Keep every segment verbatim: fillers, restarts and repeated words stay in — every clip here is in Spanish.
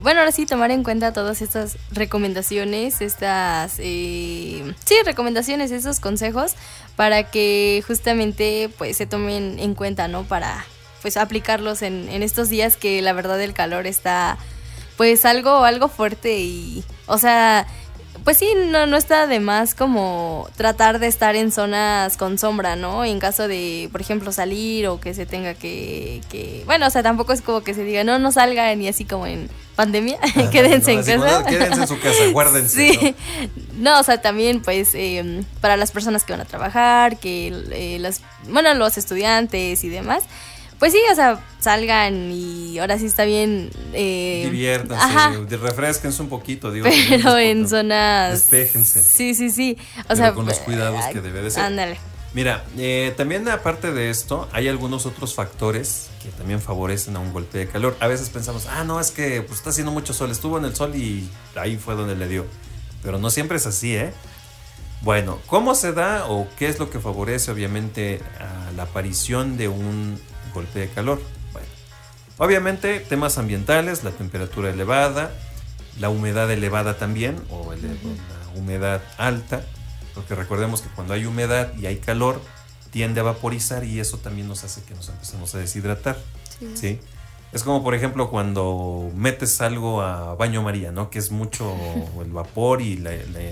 Bueno, ahora sí, tomar en cuenta todas estas recomendaciones, estas, eh, sí, recomendaciones, esos consejos, para que justamente pues se tomen en cuenta, ¿no? Para pues aplicarlos en, en estos días que la verdad el calor está pues algo, algo fuerte y, o sea, pues sí, no, no está de más como tratar de estar en zonas con sombra, ¿no? En caso de, por ejemplo, salir o que se tenga que, que... Bueno, o sea, tampoco es como que se diga, no, no salgan y así como en pandemia, quédense no, en casa. No, quédense en su casa, guárdense. Sí, no, no o sea, también pues eh, para las personas que van a trabajar, que eh, las, bueno, los estudiantes y demás, pues sí, o sea, salgan y ahora sí está bien. Eh, Diviértanse, ajá. refresquense un poquito, digo. Pero en zonas... Despéjense. Sí, sí, sí. O pero sea, con los cuidados que debe de ser. Ándale. Mira, eh, también aparte de esto, hay algunos otros factores que también favorecen a un golpe de calor. A veces pensamos, ah, no, es que pues, está haciendo mucho sol, estuvo en el sol y ahí fue donde le dio. Pero no siempre es así, ¿eh? Bueno, ¿cómo se da o qué es lo que favorece obviamente a la aparición de un golpe de calor? Bueno, obviamente temas ambientales, la temperatura elevada, la humedad elevada también, o ele- uh-huh. la humedad alta, porque recordemos que cuando hay humedad y hay calor, tiende a vaporizar y eso también nos hace que nos empecemos a deshidratar. Sí. ¿Sí? Es como por ejemplo cuando metes algo a baño María, ¿no? Que es mucho el vapor y la, la,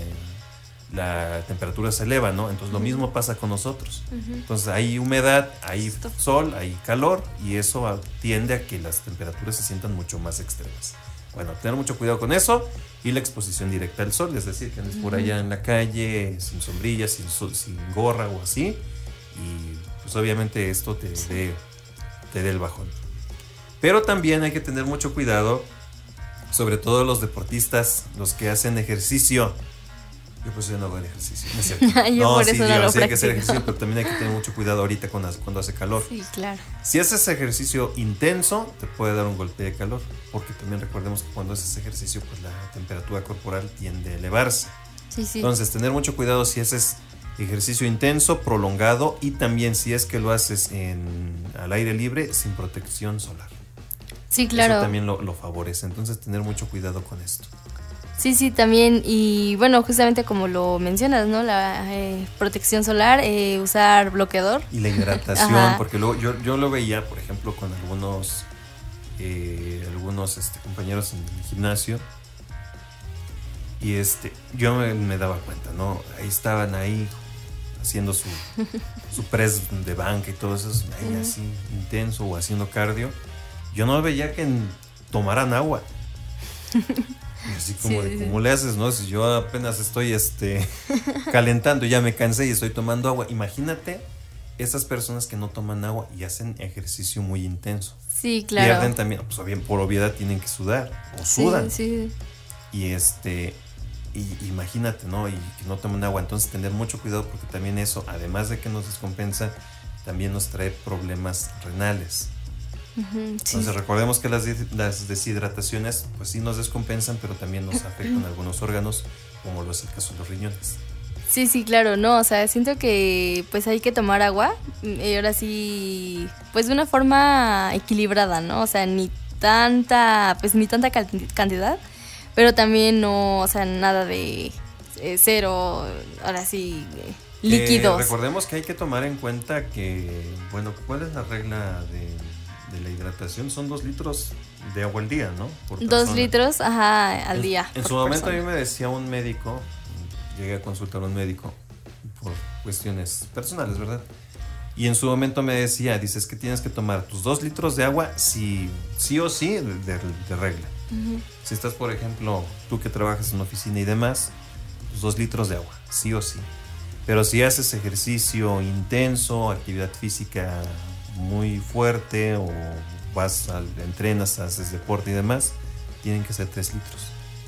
la temperatura se eleva, ¿no? Entonces uh-huh. lo mismo pasa con nosotros. Uh-huh. Entonces hay humedad, hay Stop. sol, hay calor y eso tiende a que las temperaturas se sientan mucho más extremas. Bueno, tener mucho cuidado con eso y la exposición directa al sol, es decir, que andes uh-huh. por allá en la calle sin sombrilla, sin, sin gorra o así y pues obviamente esto te dé te dé el bajón. Pero también hay que tener mucho cuidado, sobre todo los deportistas, los que hacen ejercicio. Yo pues yo no hago el ejercicio, no es cierto. yo no, por sí, eso yo, no lo sí hay que hacer ejercicio, pero también hay que tener mucho cuidado ahorita cuando, cuando hace calor. Sí, claro. Si haces ejercicio intenso, te puede dar un golpe de calor, porque también recordemos que cuando haces ejercicio, pues la temperatura corporal tiende a elevarse. Sí, sí. Entonces, tener mucho cuidado si haces ejercicio intenso, prolongado, y también si es que lo haces en, al aire libre, sin protección solar. Sí, claro. Eso también lo, lo favorece, entonces tener mucho cuidado con esto. Sí, sí, también, y bueno, justamente como lo mencionas, ¿no? La eh, protección solar, eh, usar bloqueador. Y la hidratación, porque luego yo, yo lo veía, por ejemplo, con algunos eh, algunos este, compañeros en el gimnasio, y este yo me, me daba cuenta, ¿no? Ahí estaban ahí haciendo su, su press de banca y todo eso, ahí uh-huh. así intenso o haciendo cardio. Yo no veía que tomaran agua. Así como, sí, de, sí. ¿cómo le haces, no? Si yo apenas estoy este, calentando, ya me cansé y estoy tomando agua. Imagínate esas personas que no toman agua y hacen ejercicio muy intenso. Sí, claro. Pierden también, pues bien, por obviedad tienen que sudar o sudan. Sí, sí. Y este, y, imagínate, ¿no? Y que no toman agua. Entonces tener mucho cuidado porque también eso, además de que nos descompensa, también nos trae problemas renales. Uh-huh, Entonces sí. recordemos que las, las deshidrataciones pues sí nos descompensan, pero también nos afectan algunos órganos, como lo es el caso de los riñones. Sí, sí, claro, no, o sea, siento que pues hay que tomar agua y ahora sí, pues de una forma equilibrada, ¿no? O sea, ni tanta, pues ni tanta cantidad, pero también no, o sea, nada de eh, cero, ahora sí, eh, líquidos. Eh, recordemos que hay que tomar en cuenta que, bueno, ¿cuál es la regla de... de la hidratación? Son dos litros de agua al día, ¿no? Por dos persona. litros, ajá, al día. En, en su momento persona. A mí me decía un médico, llegué a consultar a un médico por cuestiones personales, ¿verdad? Y en su momento me decía, dices que tienes que tomar tus dos litros de agua sí, sí o sí de, de, de regla. Uh-huh. Si estás, por ejemplo, tú que trabajas en una oficina y demás, tus dos litros de agua, sí o sí. Pero si haces ejercicio intenso, actividad física muy fuerte o vas al, entrenas, haces deporte y demás, tienen que ser tres litros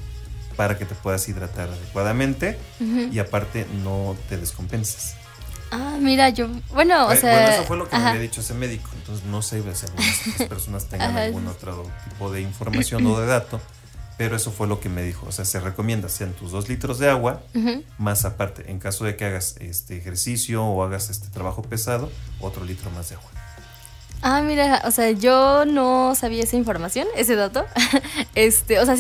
para que te puedas hidratar adecuadamente uh-huh. y aparte no te descompensas. Ah, mira, yo, bueno, o eh, sea... Bueno, eso fue lo que ajá. me había dicho ese médico, entonces no sé si algunas personas tengan ajá. algún otro tipo de información o de dato, pero eso fue lo que me dijo, o sea, se recomienda sean tus dos litros de agua, uh-huh. más aparte, en caso de que hagas este ejercicio o hagas este trabajo pesado, otro litro más de agua. Ah, mira, o sea, yo no sabía esa información, ese dato. Este, o sea,